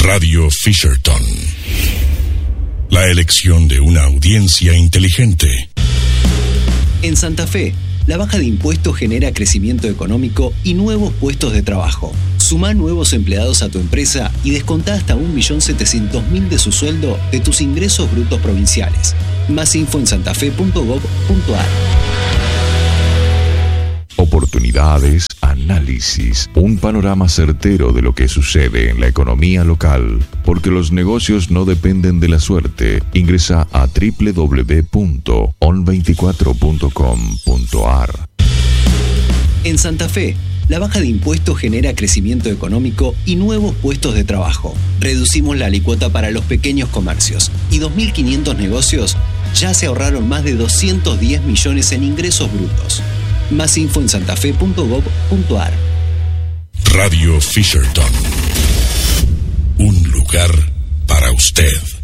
Radio Fisherton. La elección de una audiencia inteligente. En Santa Fe, la baja de impuestos genera crecimiento económico y nuevos puestos de trabajo. Sumá nuevos empleados a tu empresa y descontá hasta 1.700.000 de su sueldo de tus ingresos brutos provinciales. Más info en santafe.gov.ar. Oportunidades, análisis, un panorama certero de lo que sucede en la economía local, porque los negocios no dependen de la suerte. Ingresa a www.on24.com.ar. En Santa Fe, la baja de impuestos genera crecimiento económico y nuevos puestos de trabajo. Reducimos la alícuota para los pequeños comercios y 2.500 negocios ya se ahorraron más de 210 millones en ingresos brutos. Más info en santafe.gov.ar. Radio Fisherton. Un lugar para usted.